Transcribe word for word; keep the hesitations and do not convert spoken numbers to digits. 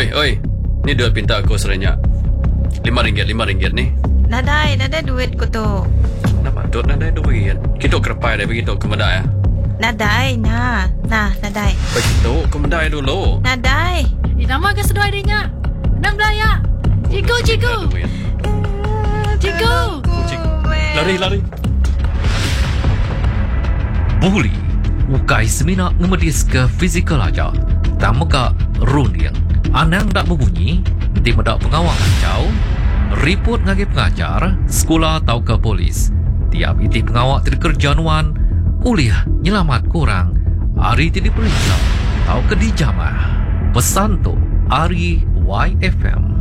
Oi, oi. Ni duit pinta aku serenyak. Lima ringgit, lima ringgit ni. Nadai, nadai duit ko to. Nak patut nak ada duit. Kita kerepai dah begitu ke medai. Nadai, na. Nah, nadai. Begitu ke medai dulu. Nadai. Eh, nama ke sedoi dia? Nang belaya. Cigu, cigu. Cigu. Lari, lari. Bully ukai semina ngemedis ke fizikal aja. Tamu ka rundian. Anang dak berbunyi, di medak pengawal kacau, report ngagi pengajar, sekolah atau ke polis. Tiap iti pengawal terkerjanuan, uliah nyelamat kurang, hari tidak diperiksa, atau ke dijamah. Pesan tu, Ari Y F M.